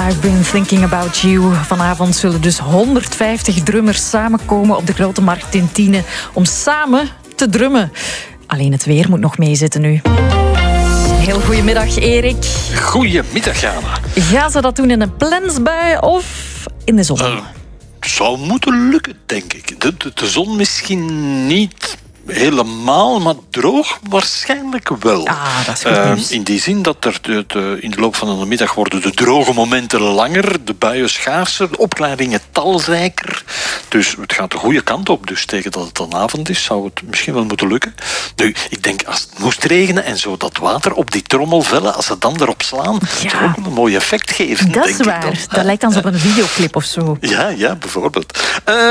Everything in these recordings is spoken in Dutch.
I've been thinking about you. Vanavond zullen dus 150 drummers samenkomen op de Grote Markt in Tiene om samen te drummen. Alleen het weer moet nog meezitten nu. Heel goedemiddag, Erik. Goedemiddag, Jana. Gaan ze dat doen in een plensbui of in de zon? Het zou moeten lukken, denk ik. De zon misschien niet helemaal, maar droog waarschijnlijk wel. Dat is goed nieuws. In die zin dat er in de loop van de middag worden de droge momenten langer, de buien schaarser, de opklaringen talrijker. Dus het gaat de goede kant op. Dus tegen dat het dan avond is, zou het misschien wel moeten lukken. Nu, ik denk als het moest regenen en zo dat water op die trommelvellen, als ze dan erop slaan, zou ook een mooi effect geven. Dat is waar. Dat lijkt dan op een videoclip of zo. Ja, bijvoorbeeld.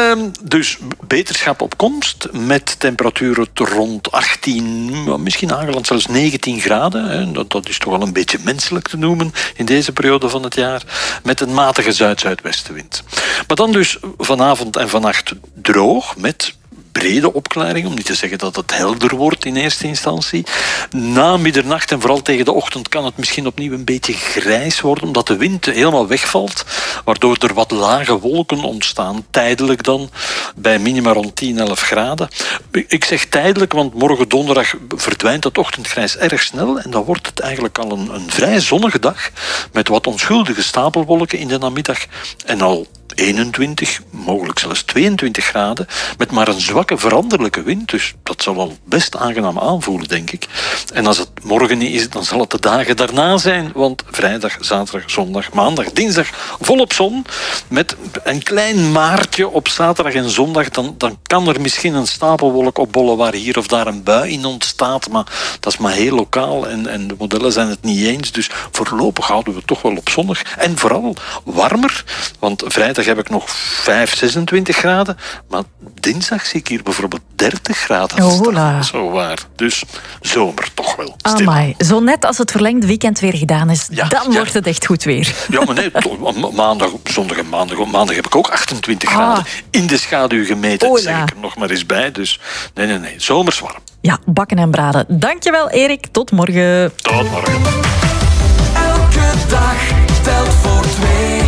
Dus beterschap op komst met temperaturen rond 18, misschien aangeland zelfs 19 graden. Dat is toch wel een beetje menselijk te noemen in deze periode van het jaar. Met een matige zuid-zuidwestenwind. Maar dan dus vanavond en vannacht droog met brede opklaring, om niet te zeggen dat het helder wordt in eerste instantie. Na middernacht en vooral tegen de ochtend kan het misschien opnieuw een beetje grijs worden, omdat de wind helemaal wegvalt, waardoor er wat lage wolken ontstaan, tijdelijk dan, bij minima rond 10, 11 graden. Ik zeg tijdelijk, want morgen donderdag verdwijnt het ochtendgrijs erg snel en dan wordt het eigenlijk al een vrij zonnige dag, met wat onschuldige stapelwolken in de namiddag en al 21, mogelijk zelfs 22 graden, met maar een zwakke veranderlijke wind. Dus dat zal al best aangenaam aanvoelen, denk ik. En als het morgen niet is, dan zal het de dagen daarna zijn, want vrijdag, zaterdag, zondag, maandag, dinsdag volop zon, met een klein maartje op zaterdag en zondag, dan kan er misschien een stapelwolk opbollen waar hier of daar een bui in ontstaat, maar dat is maar heel lokaal en de modellen zijn het niet eens. Dus voorlopig houden we toch wel op zonnig en vooral warmer, want vrijdag heb ik nog 26 graden, maar dinsdag zie ik hier bijvoorbeeld 30 graden staan. Zo waar. Dus zomer toch wel. Amai, zo net als het verlengde weekend weer gedaan is, dan wordt het echt goed weer. Ja, maar nee, maandag, zondag en maandag heb ik ook 28 graden in de schaduw gemeten. Zeg ik er nog maar eens bij. Dus nee, zomers warm. Ja, bakken en braden. Dankjewel, Erik. Tot morgen. Tot morgen. Elke dag telt voor twee.